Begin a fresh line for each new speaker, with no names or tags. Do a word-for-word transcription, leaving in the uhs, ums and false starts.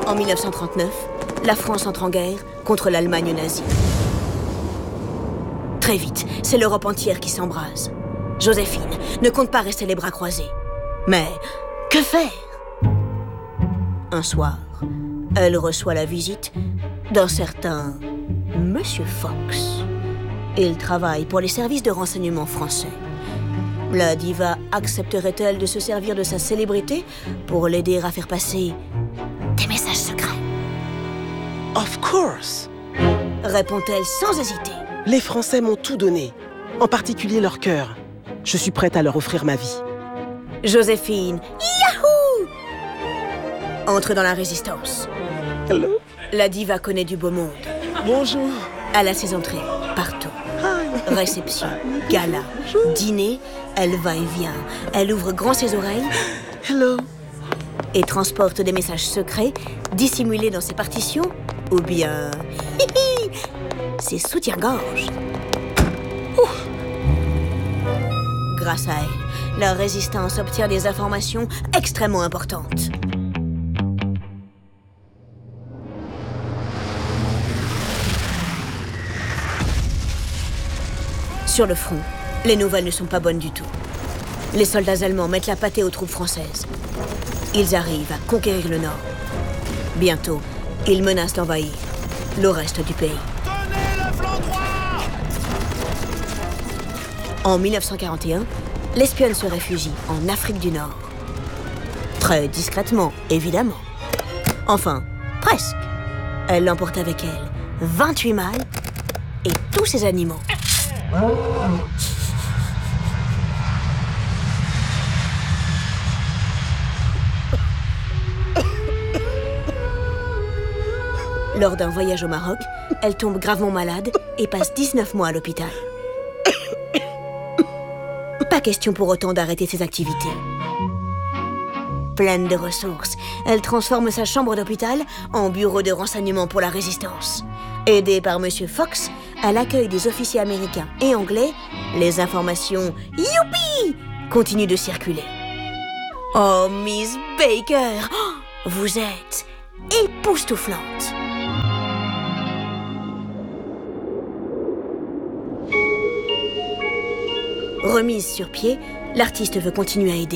En mille neuf cent trente-neuf, la France entre en guerre contre l'Allemagne nazie. Très vite, c'est l'Europe entière qui s'embrase. Joséphine ne compte pas rester les bras croisés. Mais que faire? Un soir, elle reçoit la visite d'un certain Monsieur Fox. Il travaille pour les services de renseignement français. La diva accepterait-elle de se servir de sa célébrité pour l'aider à faire passer des messages secrets?
Of course!
Répond-elle sans hésiter.
Les Français m'ont tout donné, en particulier leur cœur. Je suis prête à leur offrir ma vie.
Joséphine, yahoo! Entre dans la résistance.
Hello?
La diva connaît du beau monde.
Bonjour.
Elle a ses entrées partout. Réception, gala, dîner, elle va et vient. Elle ouvre grand ses oreilles.
Hello.
Et transporte des messages secrets dissimulés dans ses partitions ou bien ses soutiens-gorge. Grâce à elle, la résistance obtient des informations extrêmement importantes. Sur le front, les nouvelles ne sont pas bonnes du tout. Les soldats allemands mettent la pâtée aux troupes françaises. Ils arrivent à conquérir le Nord. Bientôt, ils menacent d'envahir le reste du pays.
Tenez le flanc droit!
En mille neuf cent quarante et un, l'espionne se réfugie en Afrique du Nord. Très discrètement, évidemment. Enfin, presque. Elle emporte avec elle vingt-huit mâles et tous ses animaux. Lors d'un voyage au Maroc, elle tombe gravement malade et passe dix-neuf mois à l'hôpital. Pas question pour autant d'arrêter ses activités. Pleine de ressources, elle transforme sa chambre d'hôpital en bureau de renseignement pour la résistance. Aidée par Monsieur Fox, à l'accueil des officiers américains et anglais, les informations « Youpi !» continuent de circuler. Oh, Miss Baker, vous êtes époustouflante. Remise sur pied, l'artiste veut continuer à aider.